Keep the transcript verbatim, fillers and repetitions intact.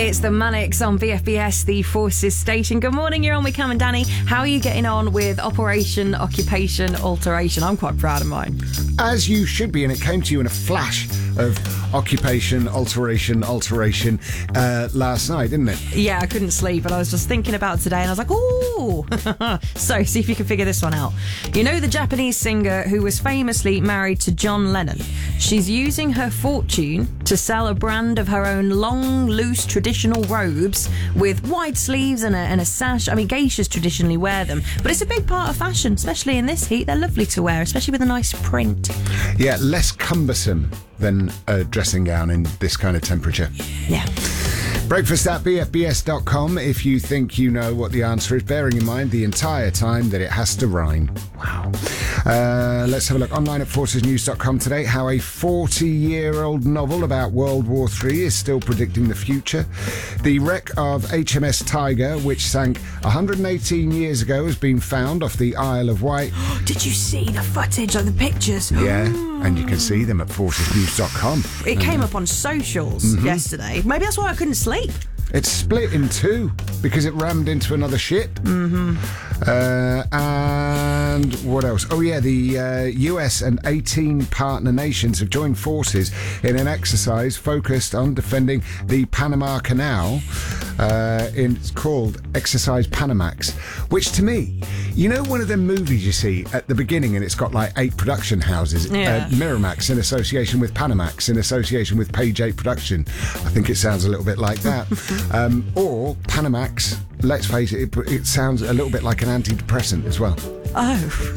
It's the Manics on B F B S, the Forces station. Good morning, you're on with Cam and Danny. How are you getting on with Operation Occupation Alteration? I'm quite proud of mine. As you should be, and it came to you in a flash of occupation, alteration, alteration uh, last night, didn't it? Yeah, I couldn't sleep, and I was just thinking about today, and I was like, ooh. So, see if you can figure this one out. You know the Japanese singer who was famously married to John Lennon? She's using her fortune to sell a brand of her own long, loose, traditional robes with wide sleeves and a, and a sash. I mean, geishas traditionally wear them, but it's a big part of fashion, especially in this heat. They're lovely to wear, especially with a nice print. Yeah, less cumbersome than a dressing gown in this kind of temperature. Yeah. Breakfast at b f b s dot com if you think you know what the answer is, bearing in mind the entire time that it has to rhyme. Wow. Uh, let's have a look online at forces news dot com today. How a forty-year-old novel about World War Three is still predicting the future. The wreck of H M S Tiger, which sank one hundred eighteen years ago, has been found off the Isle of Wight. Did you see the footage, like the pictures? Yeah, and you can see them at forces news dot com. It came up on socials mm-hmm. yesterday. Maybe that's why I couldn't sleep. It's split in two because it rammed into another ship. Mm-hmm. Uh, and what else? Oh, yeah, the uh, U S and eighteen partner nations have joined forces in an exercise focused on defending the Panama Canal. Uh, in, it's called Exercise Panamax, which to me, you know, one of them movies you see at the beginning and it's got like eight production houses. Yeah. Uh, Miramax in association with Panamax in association with Page eight Production. I think it sounds a little bit like that. um, or Panamax, let's face it, it, it sounds a little bit like an antidepressant as well. Oh.